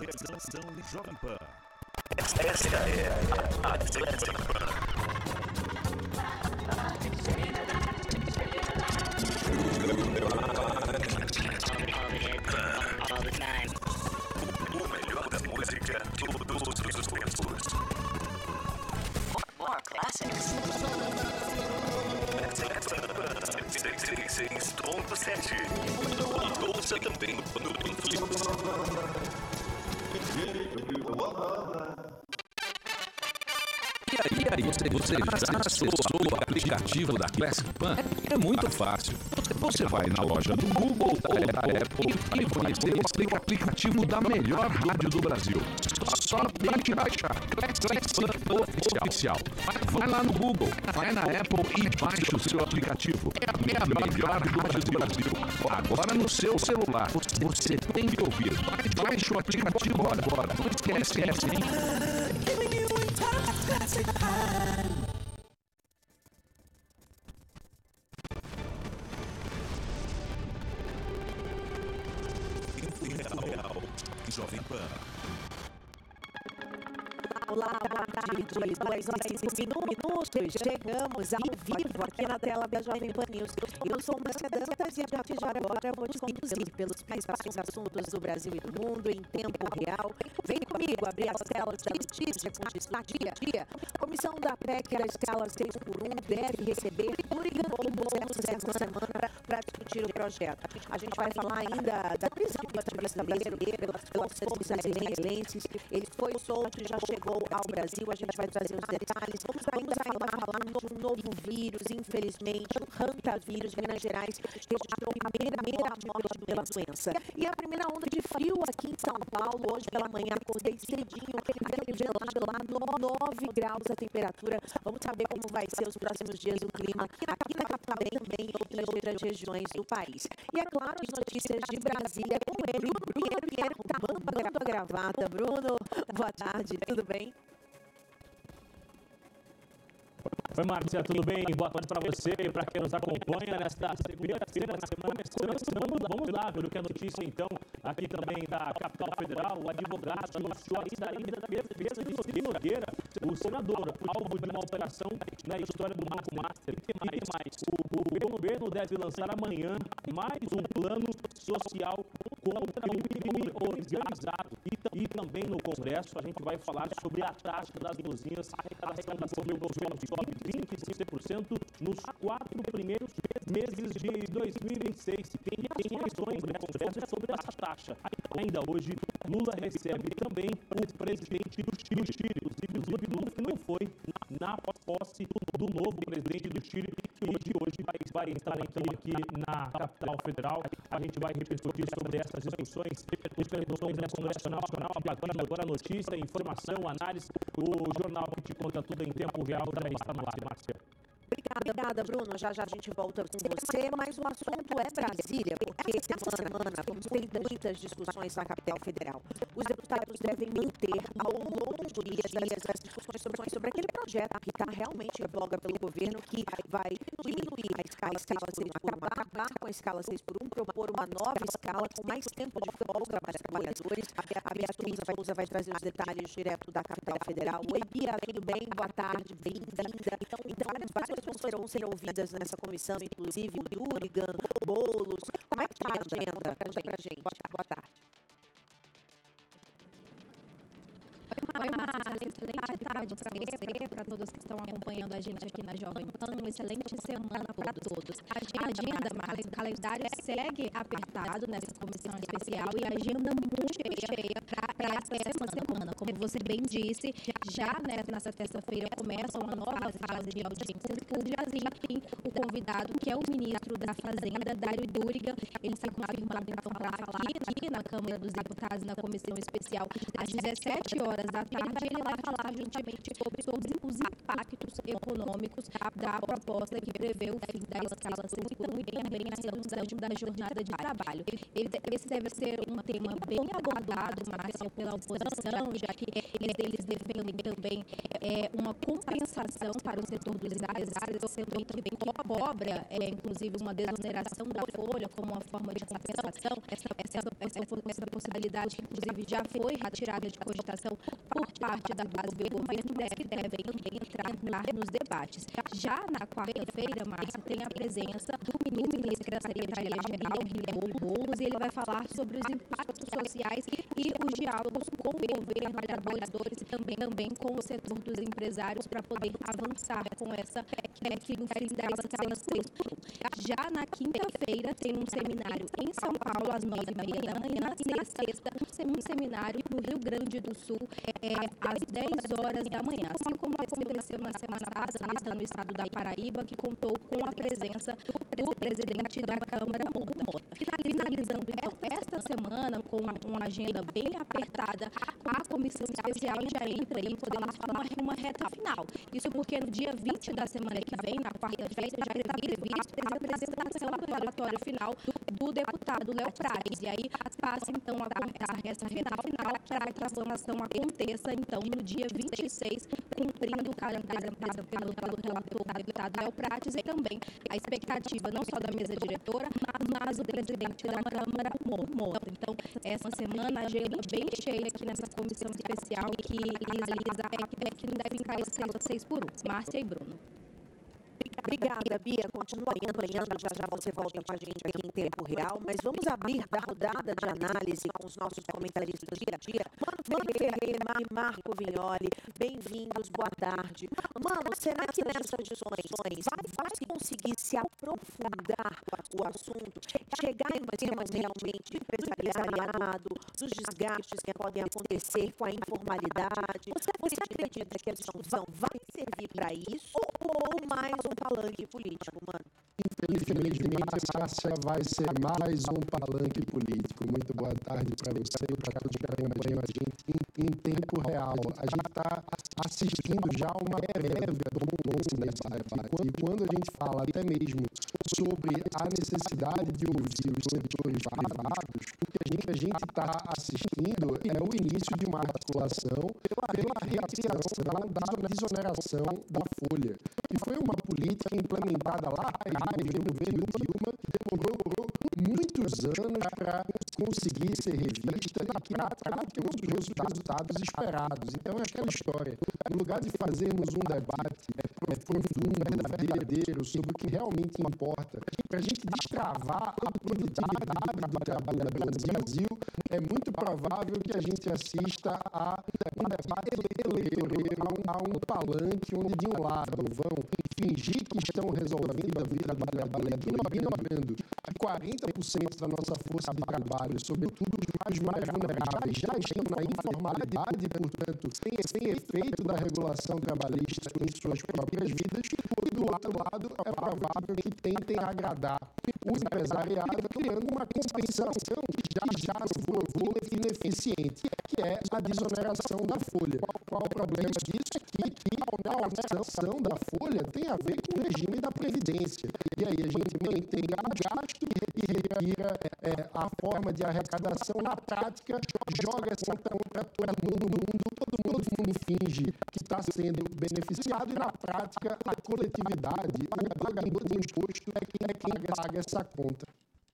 Realização Jovem Pan. Essa é a Jovem Pan. O melhor da música todos os tempos. More classics. 66.7. Ouça também no E aí, você já acessou o aplicativo da Classic Pan? É muito fácil. Você vai na loja do Google ou da Apple e conhecer esse aplicativo da melhor rádio do Brasil. Só tem que baixar Classic Pan Oficial. Vai lá no Google, vai na Apple e baixe o seu aplicativo. É a melhor rádio do Brasil. Agora no seu celular. Você tem que ouvir. Baixe o aplicativo agora. Não esquece, hein? Real Jovem Pan. Olá, boa tarde, 2 horas e 5 minutos. Chegamos ao vivo aqui na tela da Jovem Pan News. Eu sou Márcia Dantas e a partir de agora vou te conduzir pelos principais assuntos do Brasil e do mundo em tempo real. Vem comigo abrir as telas da notícia com destaque dia a dia. Comissão da PEC da escala 6x1 deve receber Durigan e Boulos essa semana para discutir o projeto. A gente vai falar ainda da prisão do ativista brasileiro pelas forças israelenses. Ele foi solto e já chegou ao Brasil. A gente vai trazer os detalhes. Vamos ainda falar de um novo vírus, infelizmente, o Hantavírus de Minas Gerais registrou a primeira morte pela doença. E a primeira onda de frio aqui em São Paulo, hoje pela manhã, acordei cedinho, aquele gelado lá, 9 graus a temperatura. Vamos saber como vai ser os próximos dias o clima aqui na capital também e em outras regiões do país. E é claro, as notícias de Brasília com ele, Bruno Pierre, tampando a gravata. Bruno, boa tarde, tudo bem? Oi, Márcia, tudo bem? Boa tarde para você e para quem nos acompanha nesta segunda-feira, na semana. Vamos lá ver o que é notícia, então, aqui também da capital federal. O advogado anunciou a saída da defesa de Ciro Nogueira, o senador, alvo de uma operação na história do Banco Master. E mais, o governo deve lançar amanhã mais um plano social contra o crime organizado. E também no Congresso a gente vai falar sobre a taxa das luzinhas, a arrecadação do governo sobe 25% nos 4 primeiros meses de 2026. Tem questões no Congresso sobre essa taxa. Ainda hoje, Lula recebe também o presidente do Chile. Inclusive, Lula que não foi na posse do novo presidente do Chile, que hoje vai estar aqui na capital federal. A gente vai repercutir sobre essas discussões, repercussões no Congresso Nacional, agora notícia, informação, análise. O jornal que te conta tudo em tempo real também está no ar, Márcia. Obrigada, Bruno. Já a gente volta com você, mas o assunto é Brasília, porque essa semana vamos ter muitas discussões na capital federal. Os deputados devem manter ao longo dos dias as discussões sobre aquele projeto que está realmente em voga pelo governo, que vai diminuir a escala 6x1, acabar com a escala 6x1, propor uma nova escala com mais tempo de folga para os trabalhadores. A Beatriz Souza vai trazer os detalhes direto da capital federal. Oi, Bia, tudo bem? Boa tarde, bem-vinda. Então várias pessoas vão ser ouvidas nessa comissão, inclusive o Durigan, Boulos. Como é que está a agenda? Conta pra gente. Boa tarde. Oi, Márcia, excelente tarde para você, para todos que estão acompanhando a gente aqui na Jovem Pan. Uma excelente semana para todos. A agenda, Márcia, o calendário segue apertado nessa comissão especial e a agenda muito cheia para essa semana. Como você bem disse, já nessa terça-feira começa uma nova fase de audiências e por diazinho o convidado, que é o ministro da Fazenda, Dário Durigan, ele foi confirmado então para falar aqui na Câmara dos Deputados, na comissão especial, às 17 horas da tarde. Ele vai falar justamente sobre os impactos econômicos da proposta que prevê o fim da escala 6x1 e também a redução da jornada de trabalho. Esse deve ser um tema bem aguardado, Marcelo, pela oposição, já Eles defendem também uma compensação para o setor dos empresários, sendo que também cobra, inclusive, uma desoneração da folha como uma forma de compensação. Essa possibilidade, inclusive, já foi retirada de cogitação por parte da base do governo, que devem entrar nos debates. Já na quarta-feira, Márcia, tem a presença do ministro da Secretaria-Geral, Guilherme Boulos, e ele vai falar sobre os impactos sociais e os diálogos com o governo, trabalhadores e também com o setor dos empresários para poder avançar com essa que no fim delas Já na quinta-feira tem um seminário em São Paulo às 9h30 e na sexta um seminário no Rio Grande do Sul às 10h da manhã, assim como aconteceu na semana passada no estado da Paraíba, que contou com a presença do presidente da Câmara, Mota. Finalizando então esta semana com uma agenda bem apertada, a comissão especial já entra aí, podemos falar, uma reta final. Isso porque no dia 20 da semana que vem, na quarta-feira, já previsto a apresentação do relatório final do deputado Léo Prates. E aí passa então a contar essa reta final para que a votação aconteça então no dia 26, cumprindo o calendário pelo relator do deputado Léo Prates, e também a expectativa não só da mesa diretora, mas do presidente da Câmara, Mota. Então, essa semana a agenda bem cheia aqui nessa comissão especial que analisa que não deve encarecer 6x1. Márcia e Bruno. Obrigada, Bia. Continua acompanhando, já você volta com a gente aqui em tempo real, mas vamos abrir da rodada de análise com os nossos comentaristas dia a dia. Mano Ferreira e Marco Vignoli, bem-vindos, boa tarde. Mano, será que nessas discussões vai conseguir se aprofundar o assunto, chegar em temas realmente empresariado, dos desgastes que podem acontecer com a informalidade? Você acredita que a discussão vai servir para isso ou mais um palanque político, mano? Infelizmente, a Márcia vai ser mais um palanque político. Muito boa tarde para você e para todos que acompanham a gente em tempo real. A gente está assistindo já uma prévia do longo nesse debate. E quando a gente fala até mesmo sobre a necessidade de ouvir os setores privados, o que a gente está assistindo é o início de uma articulação pela recriação da desoneração da folha, que foi uma política implementada lá atrás no governo Dilma, que demorou muitos anos para conseguir ser revista e que na prática não deu os resultados esperados. Então é aquela história, no lugar de fazermos um debate profundo, verdadeiro, sobre o que realmente importa, para a gente destravar a produtividade do trabalho do Brasil, é muito provável que a gente assista a um debate eleitoreiro, a um palanque onde de um lado vão fingir que estão resolvendo a vida do trabalhador, ignorando que 40% da nossa força de trabalho, sobretudo os mais vulneráveis, já estão na informalidade, portanto, sem efeito da regulação trabalhista em suas próprias vidas, e do outro lado é provável que tentem agradar o empresariado criando uma compensação que já se provou ineficiente, que é a desoneração da folha. Qual o problema disso? É que a oneração da folha tem a ver com o regime da Previdência. E aí a gente mantém o gasto e retira a forma de arrecadação. Na prática, joga essa conta para todo mundo finge que está sendo beneficiado e na prática a coletividade, o pagador de imposto é quem paga essa conta.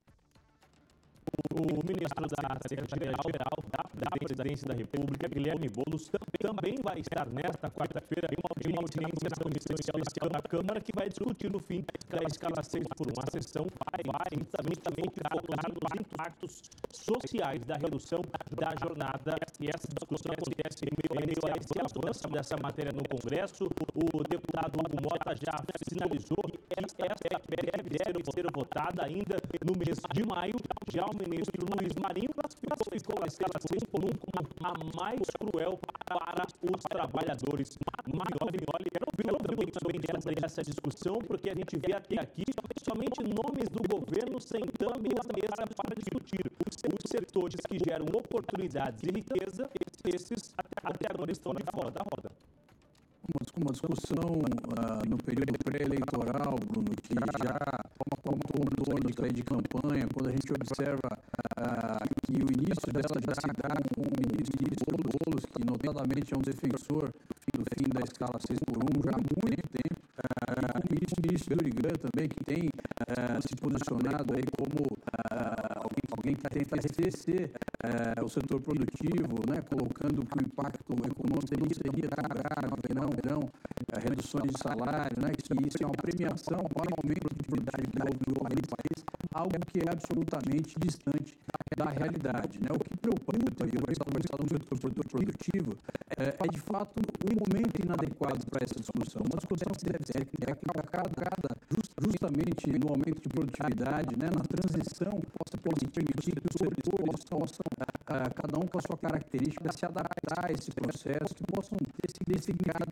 O ministro da Secretaria-Geral da Presidência da República, Guilherme Boulos, também vai estar nesta quarta-feira em uma audiência na Comissão Especial da Câmara, que vai discutir no fim da escala 6x1. A sessão vai justamente focar nos impactos sociais da redução da jornada, e essa discussão acontece em meio a esse avanço dessa matéria no Congresso. O deputado Hugo Mota já sinalizou que essa deve ser votada ainda no mês de maio. Já o ministro Luiz Marinho classificou a escala 6x1 como a mais cruel para os trabalhadores. Vignoli, quero ouvir também dessa discussão, porque a gente vê até aqui somente nomes do governo sentando na mesa para discutir. Os setores que geram oportunidades e riqueza, esses até agora estão de fora da roda. Uma discussão no período pré-eleitoral, Bruno, que já como contorno de campanha, quando a gente observa que o início dessa já se dá com o ministro Boulos sabemos que, notadamente, é um defensor do fim da escala 6x1 já há muito tempo. O ministro Yuri Gram também, que tem se posicionado aí como alguém que tenta esquecer o setor produtivo, né, colocando que o impacto econômico seria tão grave, não reduções de salário, né, que isso é uma premiação para o aumento de produtividade do país, algo que é absolutamente distante da realidade. Né? O que preocupa, e o setor produtivo, é de fato um momento inadequado para essa discussão. Uma discussão que deve ser colocada justamente no aumento de produtividade, né, na transição que possa permitir que os setores possam, cada um com a sua característica, se adaptar a esse processo, que possam ter significado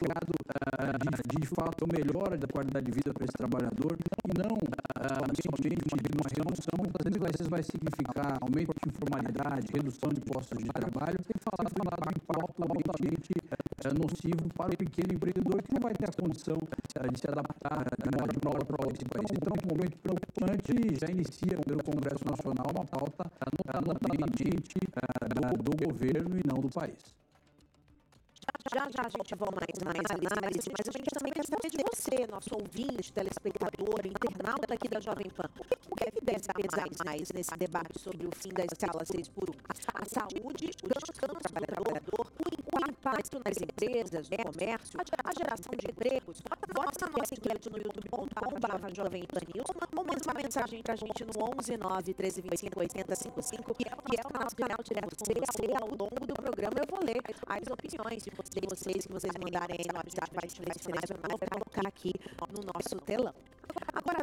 de fato melhora da qualidade de vida para esse trabalhador e não somente uma redução, muitas vezes vai significar aumento de informalidade, redução de postos de trabalho, sem falar do impacto altamente nocivo para o pequeno empreendedor que não vai ter a condição de se adaptar de modo para esse país. Então, um momento preocupante, já inicia pelo Congresso Nacional uma pauta notadamente do governo e não do país. Já a gente vai mais análise, mas a gente também quer saber de você, nosso ouvinte, telespectador, internauta aqui da Jovem Pan. O que é que deve pesar mais nesse debate sobre o fim da escala 6x1? A saúde, o descanso do trabalhador, o impacto nas empresas, no comércio, a geração de empregos. Vote na nossa enquete no youtube.com/jovempannews ou manda uma mensagem pra gente no 11 9 13 25 80 55, que é o nosso canal direto com você. Ao longo do programa eu vou ler as opiniões de vocês que vocês mandarem aí no WhatsApp, vai selecionar para colocar aqui no nosso telão. Agora,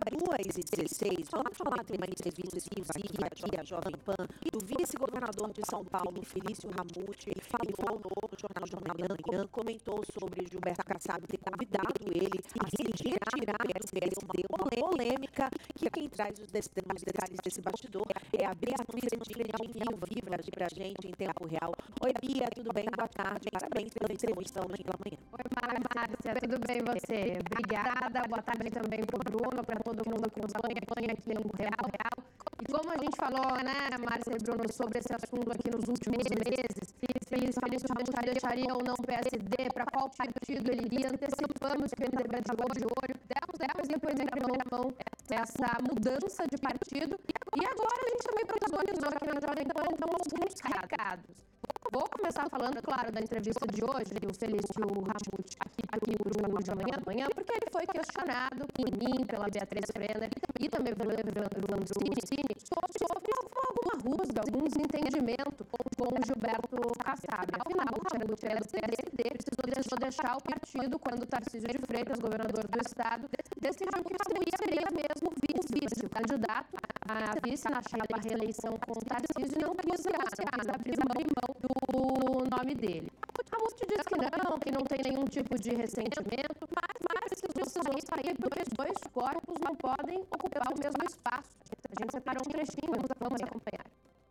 2h16, vamos falar de uma entrevista exclusiva aqui à Jovem Pan do vice-governador de São Paulo, Felício Ramute. Ele falou no Jornal da Manhã, comentou sobre Gilberto Kassab ter convidado ele a se retirar do PSD, uma polêmica, que quem traz os detalhes desse bastidor é a Bia Fredinho ao vivo aqui pra gente em tempo real. Oi, Bia, tudo bem? Boa tarde. Parabéns pela entrevista hoje pela manhã. Oi, Márcia, tudo bem você? Obrigada. Boa tarde também para o Bruno, para todo mundo que nos acompanha aqui no Real. E como a gente falou, né, Márcia e Bruno, sobre esse assunto aqui nos últimos meses, se eles deixariam ou não o PSD, para qual partido ele iria, antecipamos que ele estava de olho, demos depois em primeira mão essa mudança de partido. E agora a gente também protagonizou aqui na Jovem Pan alguns recados. Vou começar falando, claro, da entrevista de hoje, do Felício Ramute, aqui no Jornal da Manhã, porque ele foi questionado por mim, pela Beatriz Frenner e também pelo Evandro Cini, sobre alguma rusga, algum desentendimento com o Gilberto Kassab. Afinal, o Ramute é do PSD, precisou deixar o partido quando Tarcísio de Freitas, governador do estado, decidiu que seria mesmo vice, o candidato a vice na chapa reeleição com Tarcísio, não quis abrir mão do nome dele. A Ramute diz que não tem nenhum tipo de ressentimento, mas precisou sair porque os dois corpos não podem ocupar o mesmo espaço. A gente separou um trechinho, vamos acompanhar.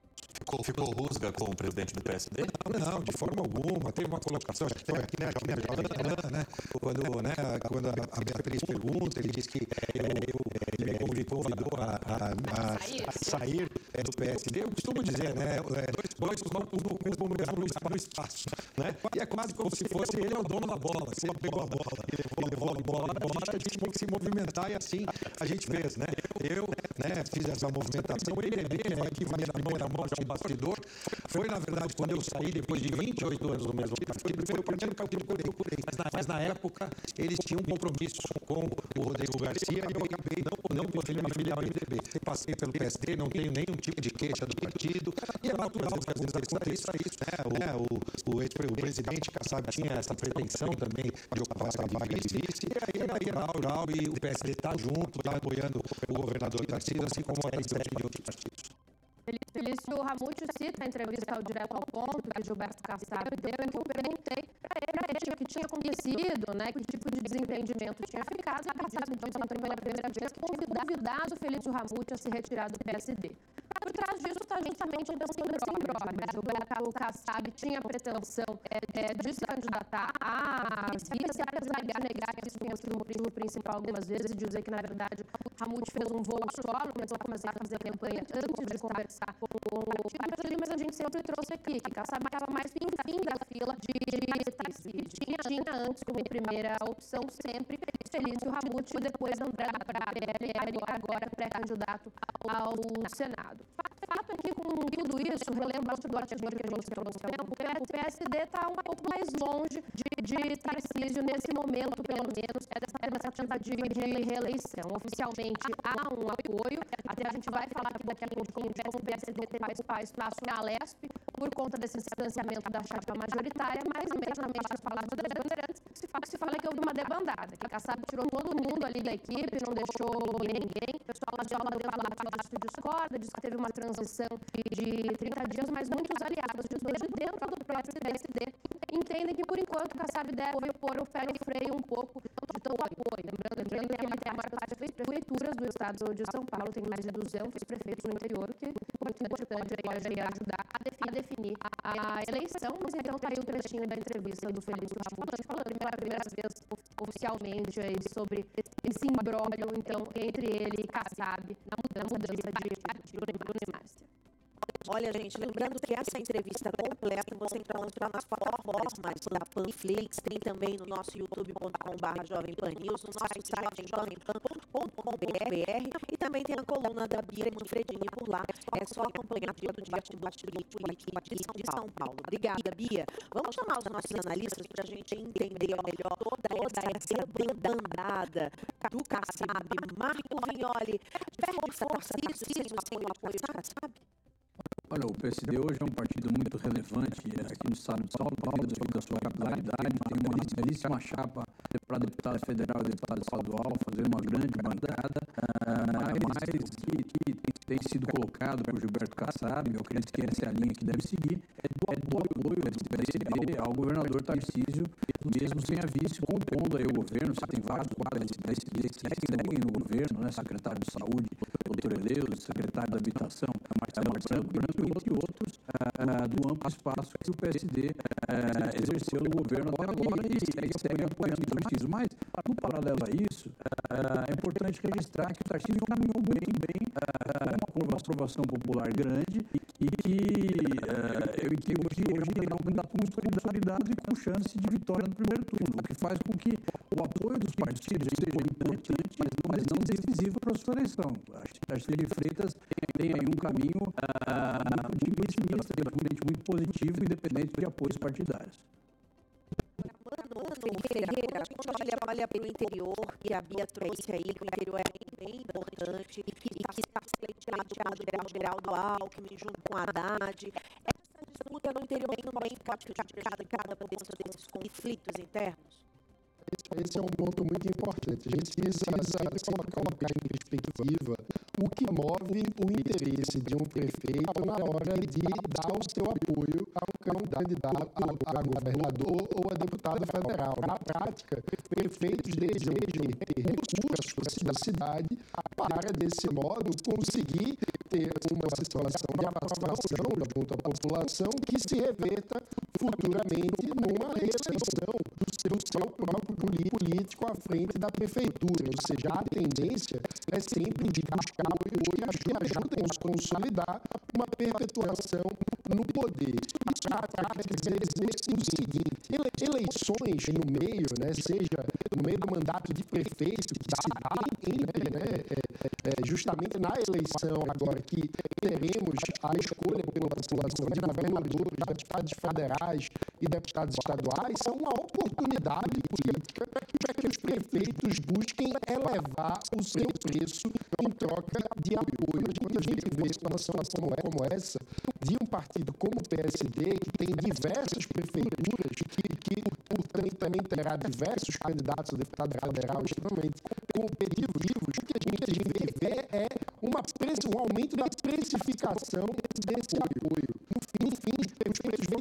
Ficou rusga com o presidente do PSD? Não, de forma alguma. Teve uma colocação, acho que foi aqui, né? Quando a Beatriz pergunta, ele diz que ele convidou a sair do PSD. Eu costumo dizer, né? Dois corpos não ocupam o espaço, né? E é quase como se fosse ele é o dono da bola. Se ele pegou a bola e levou a bola, a gente tem que se movimentar e assim a gente fez, né? Eu fiz essa movimentação, ele aqui vai na primeira morte do bastidor. Foi, na verdade, quando eu saí, depois de 28 anos no mesmo partido, foi o primeiro partido que eu procurei. Mas na época, eles tinham um compromisso com o Rodrigo Garcia e eu acabei não podendo me filiar ao MDB. Passei pelo PSD, não tenho nenhum tipo de queixa do partido, e é natural que às vezes aconteça isso, né? O presidente Kassab tinha essa pretensão também de ocupar essa vaga de vice, e aí é natural, e o PSD está junto, está apoiando o governador Tarcísio, assim como a presidente de outros partidos. Felício Ramute cita a entrevista ao Direto ao Ponto que Gilberto Kassab deu, em que eu perguntei para ele o que tinha acontecido, né, que tipo de desentendimento tinha ficado, e Kassab, então, pela primeira vez, convidado o Felício Ramute a se retirar do PSD. Por trás disso está justamente esse imbróglio. O Kassab tinha a pretensão de se candidatar a negar que isso tenha sido o motivo principal algumas vezes e dizer que, na verdade, Hamoud fez um voo solo, mas eu comecei a fazer campanha antes de conversar com o partido, mas a gente sempre trouxe aqui que Kassab estava mais fim da fila de tinha antes como primeira opção sempre Felício Hamoud e depois André da PL, agora pré-candidato ao Senado. Fato é que com tudo isso, relembrando do artigo que a gente trouxe no tempo, o PSD está um pouco mais longe de Tarcísio nesse momento, pelo menos, dessa tentativa de reeleição. Oficialmente há um apoio, até a gente vai falar aqui daqui a pouco como o PSD tem mais espaço na Lesp por conta desse distanciamento da chapa majoritária, mas internamente nas palavras das bandeirantes se fala que houve uma debandada, que Kassab tirou todo mundo ali da equipe, não deixou ninguém, o pessoal de aula dele fala que discorda, diz que teve uma transição de 30 dias, mas muitos aliados desde dentro do PSD entendem que por enquanto Kassab deve pôr o pé no freio um pouco de todo o apoio. Lembrando que ele tem a maior parte das prefeituras do estado de São Paulo, tem mais de 200 prefeitos no interior, o que é muito importante pode ajudar a definir a eleição, mas então está aí o trechinho da entrevista do Felício Hamoud, falando pela primeira vez oficialmente aí sobre esse imbróglio então, entre ele e Kassab na mudança de Bruno e Márcia. Olha, gente, lembrando que essa entrevista completa você encontra nas plataformas da Panflix, tem também no nosso youtube.com/Jovem Pan News, no nosso site jovempan.com.br e também tem a coluna da Bia Manfredini por lá. É só acompanhar dia do político aqui de São Paulo. Obrigada, Bia. Vamos chamar os nossos analistas para a gente entender melhor toda essa debandada do Kassab. Marco Vignoli, perde força isso sem o apoio do Kassab? Olha, o PSD hoje é um partido muito relevante aqui no estado de São Paulo, devido à sua capilaridade, tem uma belíssima chapa para deputado federal e deputado estadual, fazer uma grande bancada, mas que tem sido colocado por Gilberto Kassab, eu acredito que essa é a linha que deve seguir, é do apoio do PSD ao governador Tarcísio, mesmo sem a vice compondo aí o governo. Você tem vários quadros do PSD que seguem no governo, né? Secretário de Saúde, doutor Eleus, secretário da Habitação, Marcelo Branco, entre outros, do amplo espaço que o PSD exerceu no governo até agora e segue apoiando o Tarcísio. Mas, no paralelo a isso, é importante registrar que o Tarcísio caminhou bem com uma aprovação popular grande e que hoje ele é um candidato consolidado e com chance de vitória no primeiro turno, o que faz com que o apoio dos partidos seja importante, mas não decisivo para a sua eleição. Acho que Tarcísio de Freitas tem aí um caminho muito otimista, muito positivo, independente de apoios partidários. Ferreira, quando olha para o interior, que a Bia trouxe aí, que o interior é bem importante e que está pleiteado Geraldo Alckmin junto com a Haddad, essa disputa no interior também pode ficar cada potência desses conflitos internos? Esse é um ponto muito importante. A gente precisa colocar em perspectiva o que move o interesse de um prefeito na hora de dar o seu apoio a um candidato a governador ou a deputado federal. Na prática, prefeitos desejam ter recursos da cidade para, desse modo, conseguir ter uma situação de aprovação junto à população que se reverta futuramente numa eleição do seu próprio político à frente da prefeitura. Ou seja, a tendência é sempre de buscar apoios que ajudem a consolidar uma perpetuação no poder. Para dizer o seguinte, eleições no meio, né, seja no meio do mandato de prefeito, que se dá justamente na eleição agora que teremos a escolha pela população de governadores, deputados federais e deputados estaduais, são uma oportunidade política para que os prefeitos busquem elevar o seu preço em troca de apoio. A gente vê situação como essa de um partido como o PSD, que tem diversas prefeituras, que portanto também terá diversos candidatos a deputado federal extremamente competitivos. O que a gente vê é um aumento da precificação desse apoio. No fim, os preços vão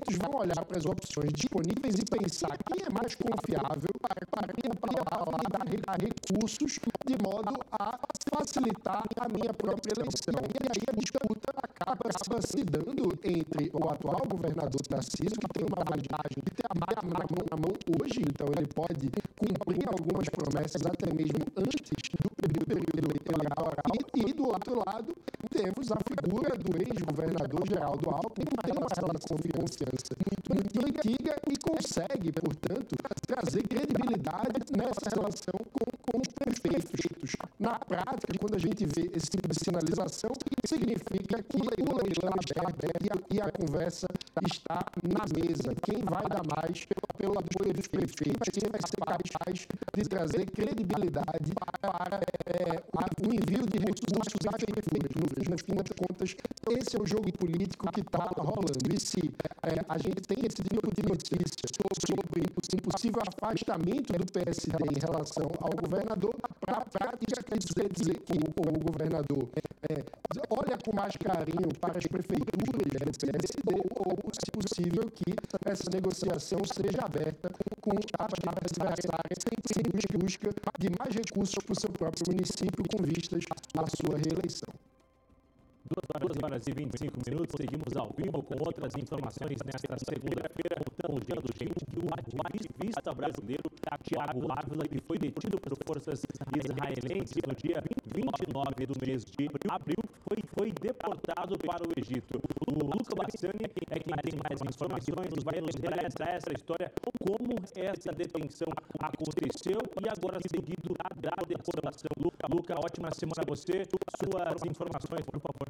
candidatos vão olhar para as opções disponíveis e pensar quem é mais confiável para minha palavra e dar recursos de modo a facilitar a minha própria eleição. E aí a disputa acaba se dando entre o atual governador Tarcísio, que tem uma vantagem de ter a marca na mão hoje, então ele pode cumprir algumas promessas até mesmo antes do período eleitoral, e do outro lado temos a figura do ex-governador Geraldo Alckmin, que tem uma relação de confiança muito antiga e consegue, portanto, trazer credibilidade nessa relação com os prefeitos. Na prática, quando a gente vê esse tipo de sinalização, significa que o leilão está aberto e a conversa está na mesa. Quem vai dar mais pelo apoio dos prefeitos, quem vai ser capaz de trazer credibilidade para o envio de recursos às prefeituras. No fim das contas, esse é o jogo político que está rolando. E se a gente tem esse tipo de notícia sobre um possível afastamento do PSD em relação ao governador, para a prática quer dizer que o governador olha com mais carinho para as prefeituras do PSD, ou, se possível, que essa negociação seja aberta com as adversárias em busca de mais recursos para o seu próprio município com vistas à sua reeleição. 2h25, seguimos ao vivo com outras informações nesta segunda-feira, com o dia do jeito que o ativista brasileiro Thiago Ávila, que foi detido por forças israelenses no dia 29 do mês de abril, foi deportado para o Egito. O Luca Bassani é quem tem mais informações, vai nos relatar essa história, como essa detenção aconteceu e agora seguido da deportação. Luca, ótima semana a você, suas informações, por favor.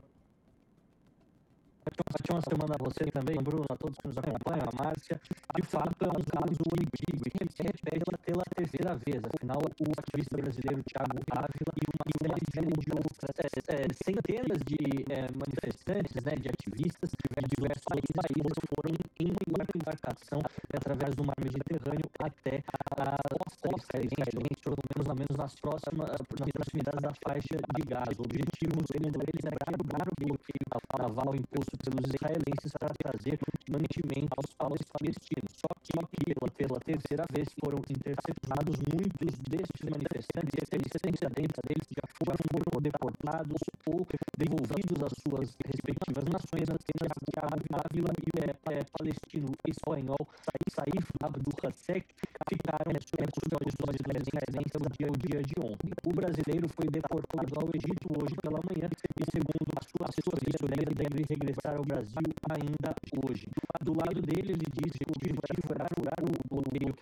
Ótima semana a você também, Bruno, a todos que nos acompanham, a Márcia. De fato, é um caso antigo e que se repete pela terceira vez. Afinal, o ativista brasileiro Thiago Ávila e uma série de outras centenas de manifestantes, de ativistas de diversos países foram em uma embarcação através do mar Mediterrâneo até a costa israelense, pelo menos nas proximidades da faixa de Gaza. O objetivo, segundo eles, era quebrar o bloqueio naval imposto pelos israelenses para trazer mantimentos aos palestinos. Só que pela terceira vez foram interceptados muitos destes manifestantes e a deles já foram deportados ou devolvidos às suas respectivas nações. Thiago Ávila e o palestino espanhol Saif Abdul Hassek ficaram sob israelenses no dia de ontem. O brasileiro foi deportado ao Egito hoje pela manhã e, segundo a sua assessoria, deve regressar ao Brasil ainda hoje. Do lado dele, ele disse que o objetivo era furar o bloqueio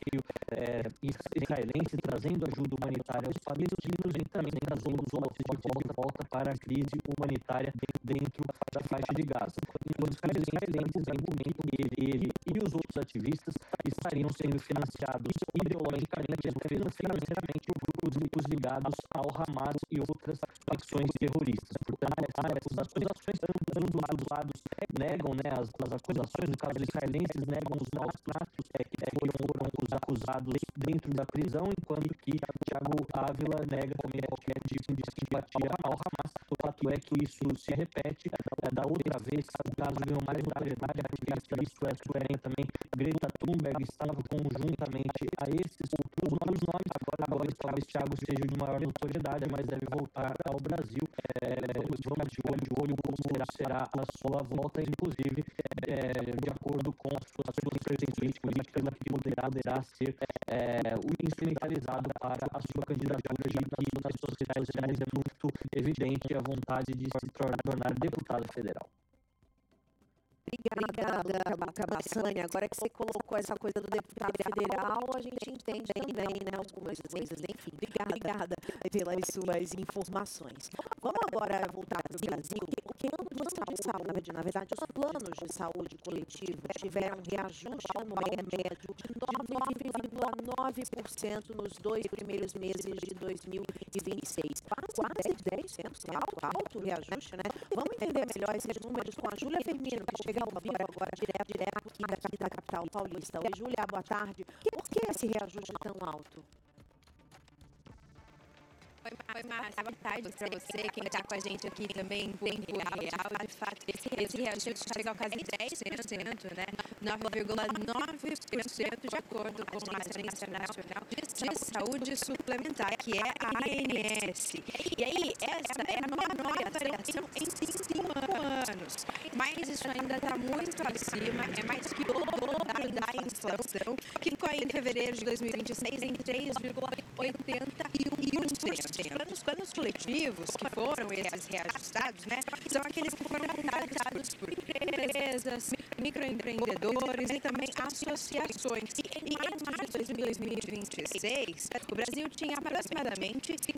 israelense, trazendo ajuda humanitária aos palestinos e também trazendo os holofotes de volta para a crise humanitária dentro da faixa de Gaza. Enquanto os israelenses argumentam que ele e os outros ativistas estariam sendo financiados ideologicamente ou financeiramente por grupos ligados ao Hamas e outras facções terroristas. Portanto, as acusações, ambos os lados negam as acusações, no caso dos israelenses, negam os maus tratos que foram acusados dentro da prisão, enquanto que Thiago Ávila nega também qualquer tipo de simpatia ao Hamas. O fato é que isso se repete. Da outra vez, o caso ganhou mais notoriedade, porque isso também Greta Thunberg estava conjuntamente a esses outros nomes. Agora talvez Thiago seja de maior notoriedade, mas deve voltar ao Brasil. Vamos de olho como será a sua volta, inclusive de acordo com as suas pretensões políticas, que poderá ser instrumentalizado para a sua candidatura, e que nas suas redes sociais é muito evidente a vontade de se tornar deputado federal. Obrigada, Bassani. Agora que você colocou essa coisa do deputado federal, a gente entende também, algumas coisas. Enfim, obrigada pelas suas informações. Vamos agora voltar para o Brasil, porque o plano de saúde, na verdade, os planos de saúde coletivos tiveram um reajuste anual médio de 9,9% nos 2 primeiros meses de 2026. Quase 10%, alto reajuste, né? Vamos entender melhor esses números com a Júlia Firmino, que chega ao vivo agora, direto aqui da capital paulista. Oi, Júlia, boa tarde. Por que esse reajuste tão alto? Oi, Oi, Márcia, boa tarde para você, quem está com a gente aqui também em tempo real. De fato, esse reajuste chega ao quase 10%, né? 9,9% de acordo com a Agência Nacional de Saúde Suplementar, que é a ANS. E aí, essa é a menor variação em 5 anos. Mas isso ainda está muito acima, é mais que o dobro da inflação, que ficou aí em fevereiro de 2026 em 3,81%. Os planos coletivos, que foram esses reajustados, né, são aqueles que foram contratados por empresas, microempreendedores e também associações. E em março de 2026, o Brasil tinha aproximadamente